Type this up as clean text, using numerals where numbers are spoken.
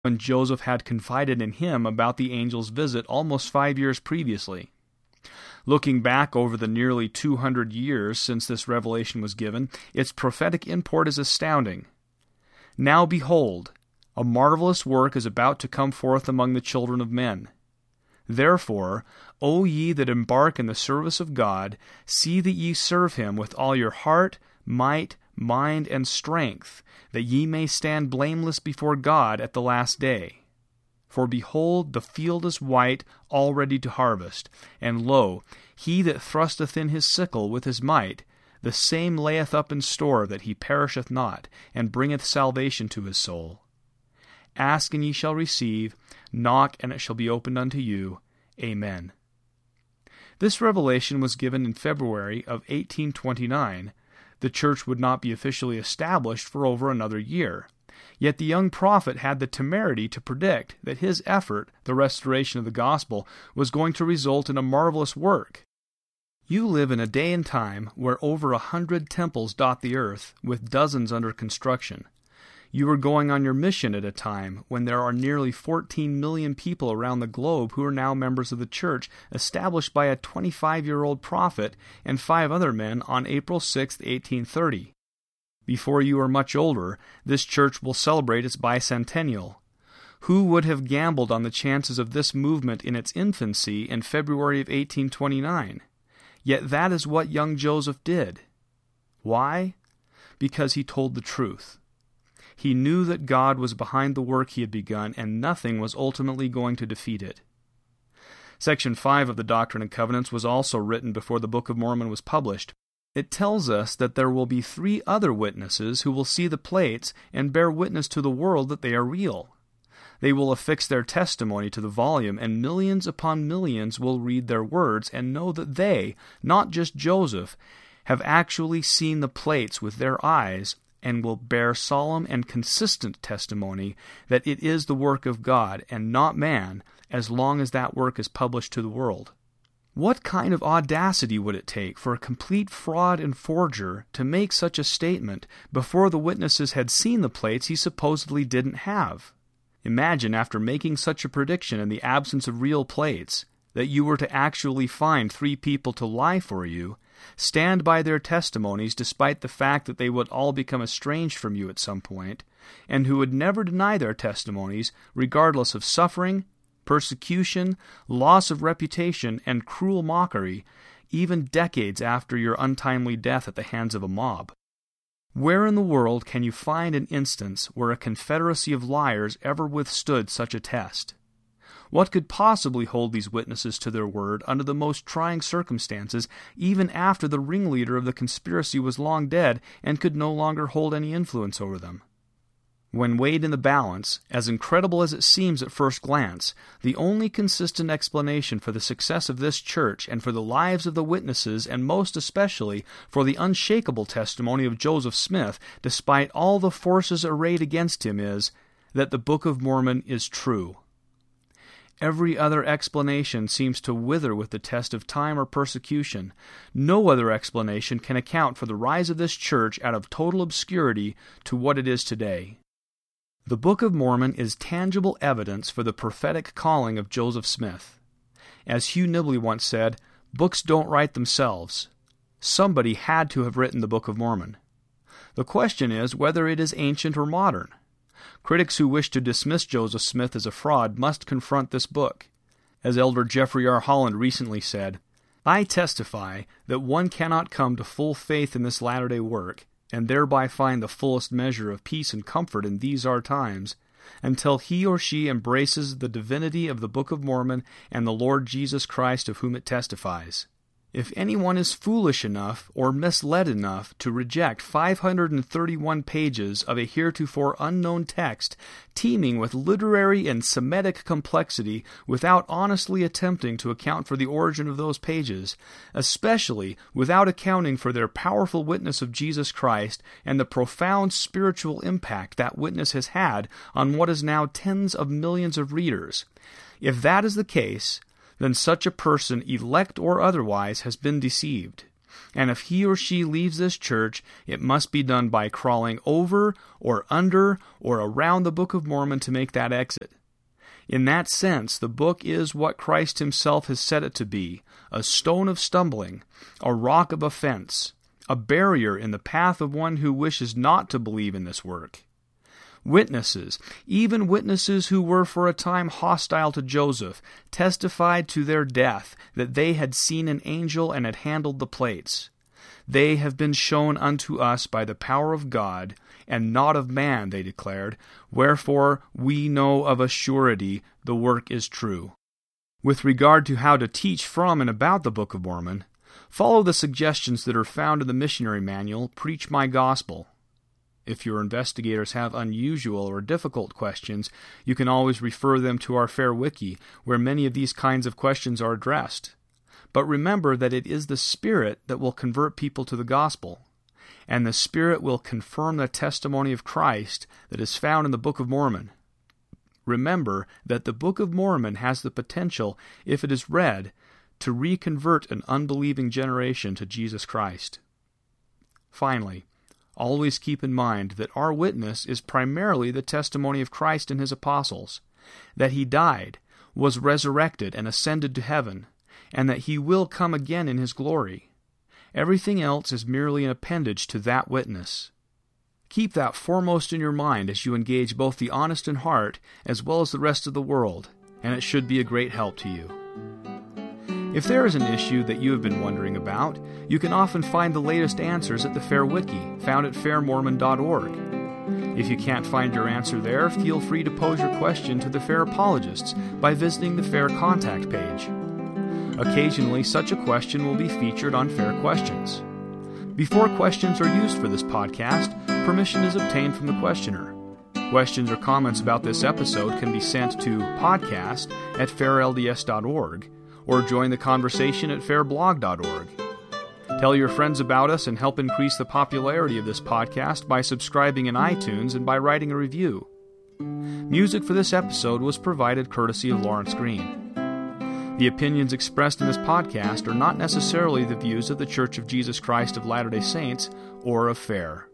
when Joseph had confided in him about the angel's visit almost 5 years previously. Looking back over the nearly 200 years since this revelation was given, its prophetic import is astounding. Now behold, a marvelous work is about to come forth among the children of men. Therefore, O ye that embark in the service of God, see that ye serve him with all your heart, might, mind, and strength, that ye may stand blameless before God at the last day. For behold, the field is white, all ready to harvest. And lo, he that thrusteth in his sickle with his might, the same layeth up in store that he perisheth not, and bringeth salvation to his soul. Ask and ye shall receive, knock and it shall be opened unto you. Amen. This revelation was given in February of 1829. The church would not be officially established for over another year. Yet the young prophet had the temerity to predict that his effort, the restoration of the gospel, was going to result in a marvelous work. You live in a day and time where over 100 temples dot the earth, with dozens under construction. You are going on your mission at a time when there are nearly 14 million people around the globe who are now members of the church, established by a 25-year-old prophet and 5 other men on April 6, 1830. Before you are much older, this church will celebrate its bicentennial. Who would have gambled on the chances of this movement in its infancy in February of 1829? Yet that is what young Joseph did. Why? Because he told the truth. He knew that God was behind the work he had begun, and nothing was ultimately going to defeat it. Section 5 of the Doctrine and Covenants was also written before the Book of Mormon was published. It tells us that there will be 3 other witnesses who will see the plates and bear witness to the world that they are real. They will affix their testimony to the volume, and millions upon millions will read their words and know that they, not just Joseph, have actually seen the plates with their eyes, and will bear solemn and consistent testimony that it is the work of God and not man, as long as that work is published to the world. What kind of audacity would it take for a complete fraud and forger to make such a statement before the witnesses had seen the plates he supposedly didn't have? Imagine, after making such a prediction in the absence of real plates, that you were to actually find 3 people to lie for you, stand by their testimonies despite the fact that they would all become estranged from you at some point, and who would never deny their testimonies regardless of suffering, persecution, loss of reputation, and cruel mockery, even decades after your untimely death at the hands of a mob. Where in the world can you find an instance where a confederacy of liars ever withstood such a test? What could possibly hold these witnesses to their word under the most trying circumstances, even after the ringleader of the conspiracy was long dead and could no longer hold any influence over them? When weighed in the balance, as incredible as it seems at first glance, the only consistent explanation for the success of this church and for the lives of the witnesses, and most especially for the unshakable testimony of Joseph Smith, despite all the forces arrayed against him, is that the Book of Mormon is true. Every other explanation seems to wither with the test of time or persecution. No other explanation can account for the rise of this church out of total obscurity to what it is today. The Book of Mormon is tangible evidence for the prophetic calling of Joseph Smith. As Hugh Nibley once said, books don't write themselves. Somebody had to have written the Book of Mormon. The question is whether it is ancient or modern. Critics who wish to dismiss Joseph Smith as a fraud must confront this book. As Elder Jeffrey R. Holland recently said, "I testify that one cannot come to full faith in this latter-day work, and thereby find the fullest measure of peace and comfort in these our times, until he or she embraces the divinity of the Book of Mormon and the Lord Jesus Christ of whom it testifies. If anyone is foolish enough or misled enough to reject 531 pages of a heretofore unknown text teeming with literary and Semitic complexity without honestly attempting to account for the origin of those pages, especially without accounting for their powerful witness of Jesus Christ and the profound spiritual impact that witness has had on what is now tens of millions of readers, if that is the case, then such a person, elect or otherwise, has been deceived. and if he or she leaves this church, it must be done by crawling over or under or around the Book of Mormon to make that exit. In that sense, the book is what Christ himself has said it to be, a stone of stumbling, a rock of offense, a barrier in the path of one who wishes not to believe in this work. Witnesses, even witnesses who were for a time hostile to Joseph, testified to their death that they had seen an angel and had handled the plates. They have been shown unto us by the power of God, and not of man, they declared, wherefore we know of a surety the work is true. With regard to how to teach from and about the Book of Mormon, follow the suggestions that are found in the missionary manual, Preach My Gospel. If your investigators have unusual or difficult questions, you can always refer them to our Fair Wiki, where many of these kinds of questions are addressed. But remember that it is the Spirit that will convert people to the gospel, and the Spirit will confirm the testimony of Christ that is found in the Book of Mormon. Remember that the Book of Mormon has the potential, if it is read, to reconvert an unbelieving generation to Jesus Christ. Finally, always keep in mind that our witness is primarily the testimony of Christ and his apostles, that he died, was resurrected, and ascended to heaven, and that he will come again in his glory. Everything else is merely an appendage to that witness. Keep that foremost in your mind as you engage both the honest in heart as well as the rest of the world, and it should be a great help to you. If there is an issue that you have been wondering about, you can often find the latest answers at the Fair Wiki, found at fairmormon.org. If you can't find your answer there, feel free to pose your question to the Fair Apologists by visiting the Fair contact page. Occasionally, such a question will be featured on Fair Questions. Before questions are used for this podcast, permission is obtained from the questioner. Questions or comments about this episode can be sent to podcast@fairlds.org, or join the conversation at fairblog.org. Tell your friends about us and help increase the popularity of this podcast by subscribing in iTunes and by writing a review. Music for this episode was provided courtesy of Lawrence Green. The opinions expressed in this podcast are not necessarily the views of the Church of Jesus Christ of Latter-day Saints or of Fair.